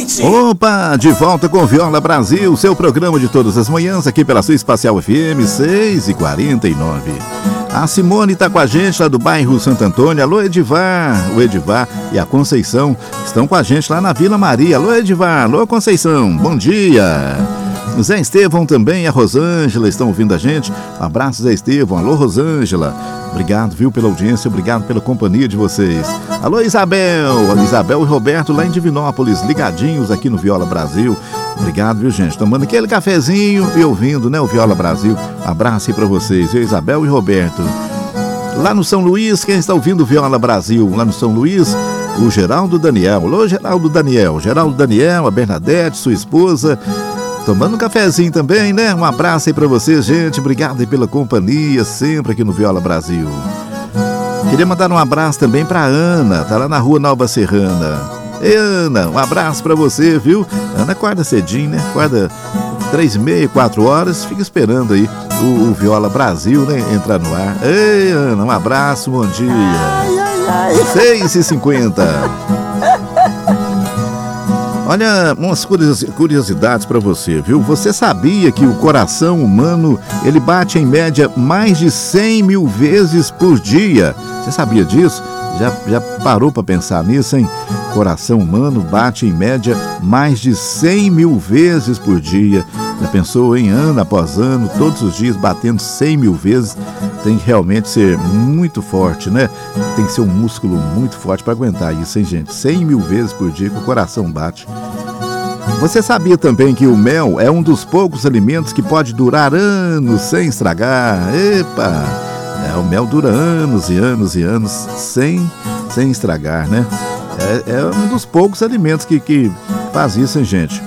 noite. Opa, de volta com Viola Brasil, seu programa de todas as manhãs, aqui pela sua Espacial FM 6h49. A Simone está com a gente lá do bairro Santo Antônio. Alô, Edivar. O Edivar e a Conceição estão com a gente lá na Vila Maria. Alô, Edivar. Alô, Conceição. Bom dia. O Zé Estevão também e a Rosângela estão ouvindo a gente. Um abraço, Zé Estevão. Alô, Rosângela. Obrigado, viu, pela audiência. Obrigado pela companhia de vocês. Alô, Isabel. Isabel e Roberto lá em Divinópolis, ligadinhos aqui no Viola Brasil. Obrigado, viu, gente? Tomando aquele cafezinho e ouvindo, né, o Viola Brasil. Abraço aí pra vocês, viu, Isabel e Roberto. Lá no São Luís, quem está ouvindo o Viola Brasil? Lá no São Luís, o Geraldo Daniel. Alô, Geraldo Daniel. Geraldo Daniel, a Bernadette, sua esposa. Tomando um cafezinho também, né? Um abraço aí pra vocês, gente. Obrigado aí pela companhia, sempre aqui no Viola Brasil. Queria mandar um abraço também pra Ana, tá lá na rua Nova Serrana. Ei, Ana, um abraço pra você, viu? Ana acorda cedinho, né? Acorda 3h30, 4 horas, fica esperando aí o Viola Brasil, né? Entrar no ar. Ei, Ana, um abraço, bom dia. 6h50. Olha, umas curiosidades para você, viu? Você sabia que o coração humano, ele bate em média mais de 100 mil vezes por dia? Você sabia disso? Já parou para pensar nisso, hein? Coração humano bate em média mais de 100 mil vezes por dia. Já pensou, hein? Ano após ano, todos os dias batendo 100 mil vezes. Tem que realmente ser muito forte, né? Tem que ser um músculo muito forte para aguentar isso, hein, gente? 100 mil vezes por dia que o coração bate. Você sabia também que o mel é um dos poucos alimentos que pode durar anos sem estragar? Epa! O mel dura anos e anos e anos sem estragar, né? É um dos poucos alimentos que faz isso, hein, gente?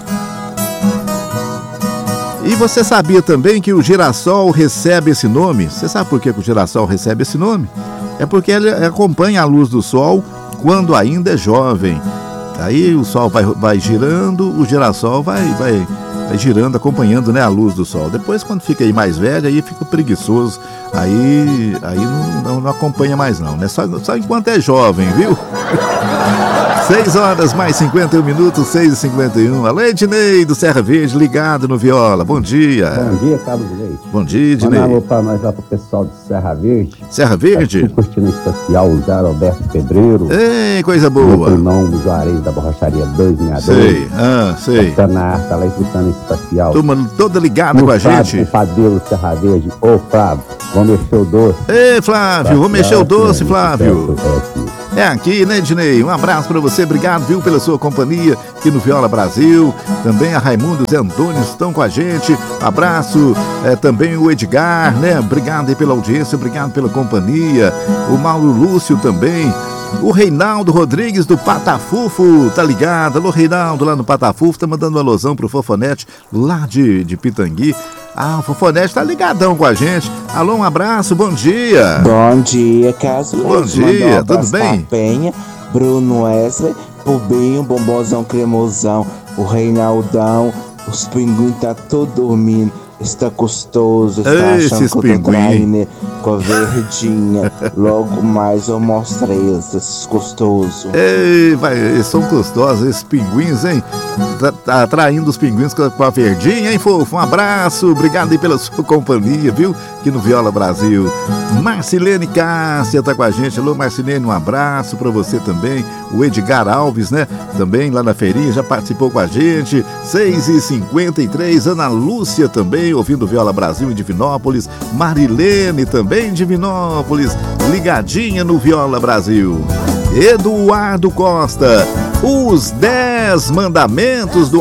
E você sabia também que o girassol recebe esse nome? Você sabe por que o girassol recebe esse nome? É porque ele acompanha a luz do sol quando ainda é jovem. Aí o sol vai girando, o girassol vai girando, acompanhando, né, a luz do sol. Depois, quando fica aí mais velho, aí fica preguiçoso. Aí não acompanha mais não, né? Só enquanto é jovem, viu? 6h mais 51 minutos, 6h51. Alô, Ednei do Serra Verde, ligado no Viola. Bom dia. Bom dia, Carlos Leite. Bom dia, Ednei. Manda alô pra nós lá pro pessoal de Serra Verde. Serra Verde? Curtindo especial, o Zé Roberto Pedreiro. Ei, coisa boa. O irmão do Juarez da Borracharia 262. Sei. Tá na arte, tá lá escutando especial. Turma toda ligada com a gente. O padeiro Serra Verde. Ô, Flávio, vamos mexer o doce. Ei, Flávio, vamos mexer o doce, Flávio. É aqui, né, Ednei? Um abraço pra você, obrigado, viu, pela sua companhia aqui no Viola Brasil. Também a Raimundo e Zé Antônio estão com a gente. Abraço também o Edgar, né? Obrigado aí pela audiência, obrigado pela companhia. O Mauro Lúcio também. O Reinaldo Rodrigues do Patafufo, tá ligado? Alô, Reinaldo, lá no Patafufo, tá mandando um alusão pro Fofonete lá de Pitangui. Ah, o Fofonete tá ligadão com a gente. Alô, um abraço, bom dia. Bom dia, Carlos. Bom dia, tudo bem? Penha, Bruno Wesley, Pubinho, Bombozão Cremosão, o Reinaldão, os pinguins tá todo dormindo. Está gostoso, está achando que eu tô traindo com a verdinha. Logo mais eu mostro eles, gostoso. Ei, eles são gostosos, esses pinguins, hein? Tá atraindo os pinguins com a verdinha, hein, fofo? Um abraço, obrigado aí pela sua companhia, viu? Aqui no Viola Brasil. Marcilene Cássia tá com a gente. Alô, Marcilene, um abraço pra você também. O Edgar Alves, né? Também lá na feirinha, já participou com a gente. 6h53, Ana Lúcia também, ouvindo Viola Brasil em Divinópolis. Marilene também em Divinópolis, ligadinha no Viola Brasil. Eduardo Costa, os 10 mandamentos do